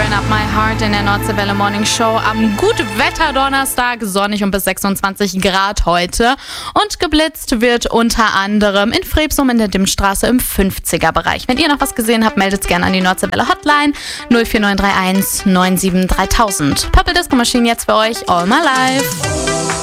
Burn Up My Heart in der Nordseewelle Morning Show am Gutwetter-Donnerstag, sonnig und bis 26 Grad heute. Und geblitzt wird unter anderem in Freebsum in der Dimmstraße im 50er-Bereich. Wenn ihr noch was gesehen habt, meldet es gerne an die Nordseewelle Hotline 04931 97 3000. Purple Disco Machine jetzt für euch, All My Life.